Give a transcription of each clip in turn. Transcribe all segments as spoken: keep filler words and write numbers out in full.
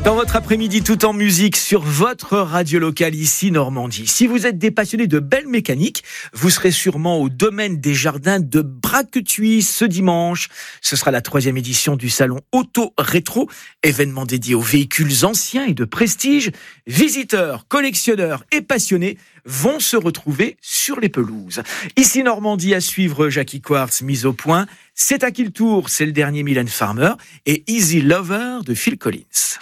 Dans votre après-midi tout en musique sur votre radio locale ici Normandie. Si vous êtes des passionnés de belle mécanique, vous serez sûrement au domaine des jardins de Braquetuis ce dimanche. Ce sera la troisième édition du salon Auto Rétro, événement dédié aux véhicules anciens et de prestige. Visiteurs, collectionneurs et passionnés vont se retrouver sur les pelouses. Ici Normandie, à suivre Jackie Quartz, mise au point. C'est à qui le tour? C'est le dernier Mylène Farmer et Easy Lover de Phil Collins.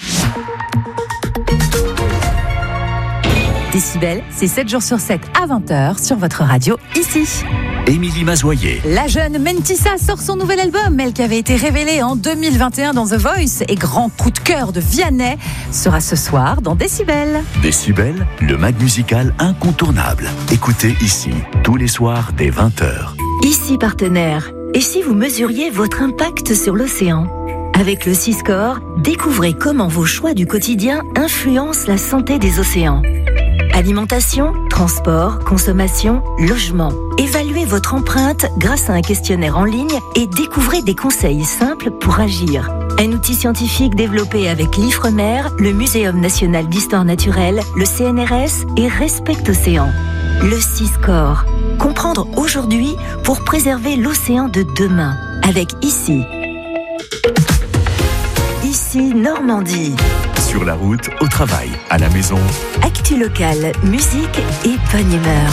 Décibel, c'est sept jours sur sept à vingt heures sur votre radio ici. Émilie Mazoyer. La jeune Mentissa sort son nouvel album, elle qui avait été révélée en deux mille vingt et un dans The Voice et grand coup de cœur de Vianney sera ce soir dans Décibel. Décibel, le mag musical incontournable. Écoutez ici, tous les soirs dès vingt heures. Ici partenaire. Et si vous mesuriez votre impact sur l'océan ? Avec le Siscore, découvrez comment vos choix du quotidien influencent la santé des océans. Alimentation, transport, consommation, logement. Évaluez votre empreinte grâce à un questionnaire en ligne et découvrez des conseils simples pour agir. Un outil scientifique développé avec l'Ifremer, le Muséum national d'histoire naturelle, le C N R S et Respect Océan. Le Siscore. Comprendre aujourd'hui pour préserver l'océan de demain. Avec ici. Ici Normandie. Sur la route, au travail, à la maison. Actu locale, musique et bonne humeur.